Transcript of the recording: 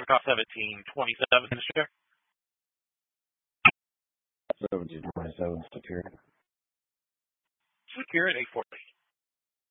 for cost 17.27 this year. 17.27 Secure. Secure at 840.